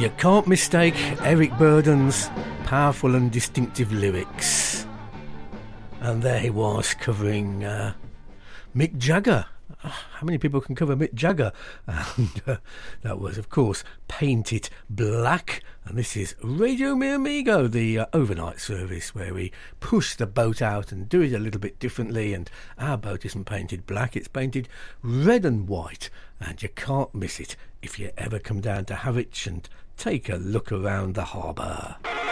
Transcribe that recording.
You can't mistake Eric Burdon's powerful and distinctive lyrics. And there he was covering Mick Jagger. How many people can cover Mick Jagger? And that was, of course, Paint It Black. And this is Radio Mi Amigo, the overnight service where we push the boat out and do it a little bit differently. And our boat isn't painted black, it's painted red and white. And you can't miss it if you ever come down to Harwich and take a look around the harbour.